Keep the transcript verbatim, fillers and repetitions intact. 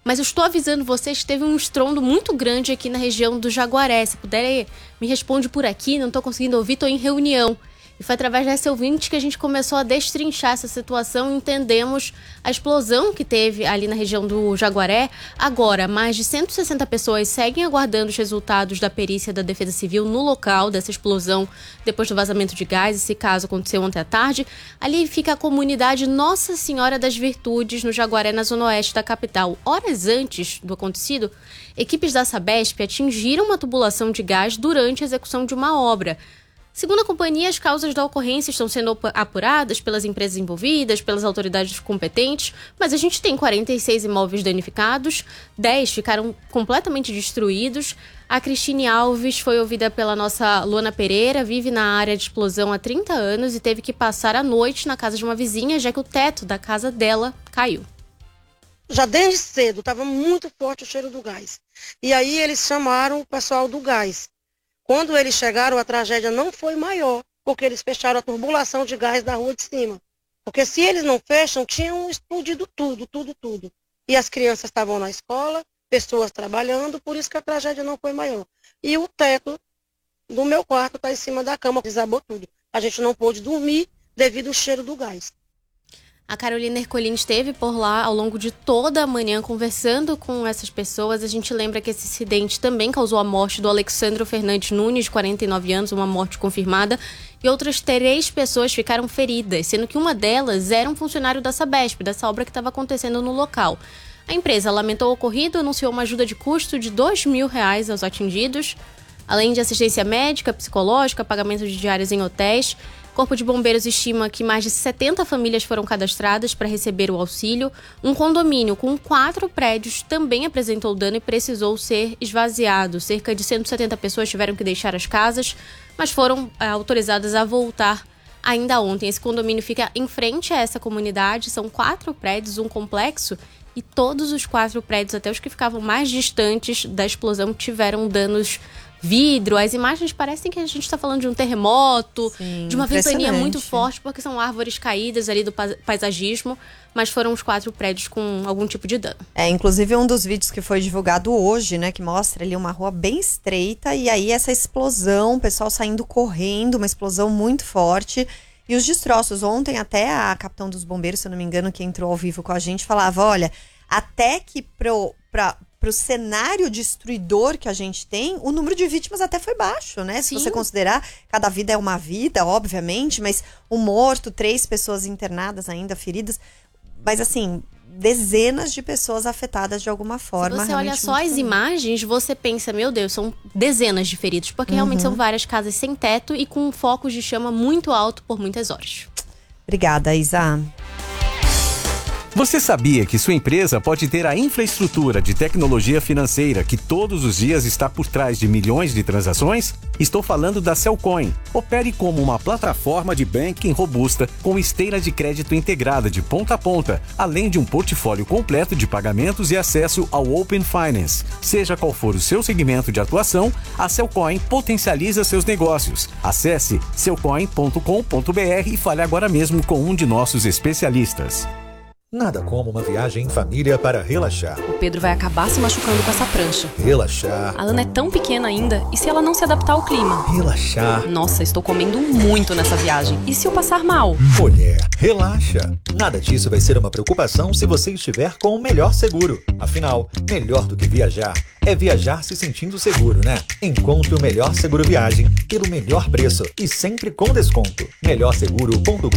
mas eu estou avisando vocês que teve um estrondo muito grande aqui na região do Jaguaré. Se puder, me responde por aqui, não estou conseguindo ouvir, estou em reunião. E foi através dessa ouvinte que a gente começou a destrinchar essa situação e entendemos a explosão que teve ali na região do Jaguaré. Agora, mais de cento e sessenta pessoas seguem aguardando os resultados da perícia da Defesa Civil no local dessa explosão depois do vazamento de gás. Esse caso aconteceu ontem à tarde. Ali fica a comunidade Nossa Senhora das Virtudes, no Jaguaré, na zona oeste da capital. Horas antes do acontecido, equipes da Sabesp atingiram uma tubulação de gás durante a execução de uma obra. Segundo a companhia, as causas da ocorrência estão sendo apuradas pelas empresas envolvidas, pelas autoridades competentes, mas a gente tem quarenta e seis imóveis danificados, dez ficaram completamente destruídos. A Cristine Alves foi ouvida pela nossa Luana Pereira, vive na área de explosão há trinta anos e teve que passar a noite na casa de uma vizinha, já que o teto da casa dela caiu. Já desde cedo estava muito forte o cheiro do gás. E aí eles chamaram o pessoal do gás. Quando eles chegaram, a tragédia não foi maior, porque eles fecharam a turbulação de gás da rua de cima. Porque se eles não fecham, tinham explodido tudo, tudo, tudo. E as crianças estavam na escola, pessoas trabalhando, por isso que a tragédia não foi maior. E o teto do meu quarto está em cima da cama, desabou tudo. A gente não pôde dormir devido ao cheiro do gás. A Carolina Ercolim esteve por lá ao longo de toda a manhã conversando com essas pessoas. A gente lembra que esse acidente também causou a morte do Alexandro Fernandes Nunes, de quarenta e nove anos, uma morte confirmada, e outras três pessoas ficaram feridas, sendo que uma delas era um funcionário da Sabesp, dessa obra que estava acontecendo no local. A empresa lamentou o ocorrido e anunciou uma ajuda de custo de dois mil reais aos atingidos, além de assistência médica, psicológica, pagamento de diárias em hotéis. O Corpo de Bombeiros estima que mais de setenta famílias foram cadastradas para receber o auxílio. Um condomínio com quatro prédios também apresentou dano e precisou ser esvaziado. Cerca de cento e setenta pessoas tiveram que deixar as casas, mas foram é, autorizadas a voltar ainda ontem. Esse condomínio fica em frente a essa comunidade, são quatro prédios, um complexo, e todos os quatro prédios, até os que ficavam mais distantes da explosão, tiveram danos vidro. As imagens parecem que a gente está falando de um terremoto, Sim, de uma ventania muito forte, porque são árvores caídas ali do paisagismo, mas foram os quatro prédios com algum tipo de dano. É, inclusive um dos vídeos que foi divulgado hoje, né, que mostra ali uma rua bem estreita e aí essa explosão, o pessoal saindo correndo, uma explosão muito forte. E os destroços, ontem até a capitão dos bombeiros, se eu não me engano, que entrou ao vivo com a gente, falava, olha, até que pro, pra, pro cenário destruidor que a gente tem, o número de vítimas até foi baixo, né? Se Sim. você considerar, cada vida é uma vida, obviamente, mas um morto, três pessoas internadas ainda, feridas, mas assim, dezenas de pessoas afetadas de alguma forma. Se você olha só as imagens, você pensa, meu Deus, são dezenas de feridos, porque uhum. realmente são várias casas sem teto e com focos de chama muito alto por muitas horas. Obrigada, Isa. Você sabia que sua empresa pode ter a infraestrutura de tecnologia financeira que todos os dias está por trás de milhões de transações? Estou falando da Cellcoin. Opere como uma plataforma de banking robusta com esteira de crédito integrada de ponta a ponta, além de um portfólio completo de pagamentos e acesso ao Open Finance. Seja qual for o seu segmento de atuação, a Cellcoin potencializa seus negócios. Acesse cellcoin ponto com ponto b r e fale agora mesmo com um de nossos especialistas. Nada como uma viagem em família para relaxar. O Pedro vai acabar se machucando com essa prancha. Relaxar. A Ana é tão pequena ainda, e se ela não se adaptar ao clima? Relaxar. Nossa, estou comendo muito nessa viagem. E se eu passar mal? Mulher, relaxa. Nada disso vai ser uma preocupação se você estiver com o melhor seguro. Afinal, melhor do que viajar é viajar se sentindo seguro, né? Encontre o melhor seguro viagem pelo melhor preço e sempre com desconto. melhor seguro ponto com